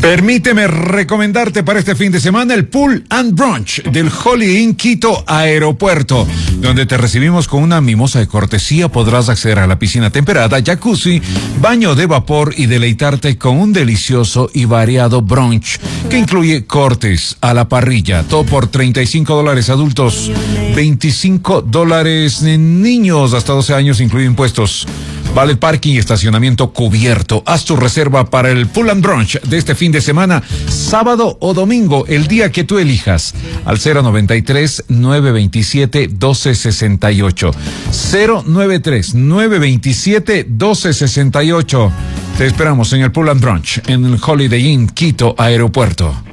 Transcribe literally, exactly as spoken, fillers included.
Permíteme recomendarte para este fin de semana el Pool and Brunch del Holiday Inn Quito Aeropuerto, donde te recibimos con una mimosa de cortesía. Podrás acceder a la piscina temperada, jacuzzi, baño de vapor y deleitarte con un delicioso y variado brunch que incluye cortes a la parrilla, todo por treinta y cinco dólares adultos, veinticinco dólares niños hasta doce años, incluye impuestos. Vale parking y estacionamiento cubierto. Haz tu reserva para el Pool and Brunch de este fin de semana, sábado o domingo, el día que tú elijas, al cero noventa y tres, nueve veintisiete, doce sesenta y ocho. cero noventa y tres, nueve veintisiete, doce sesenta y ocho. Te esperamos en el Pool and Brunch en el Holiday Inn Quito Aeropuerto.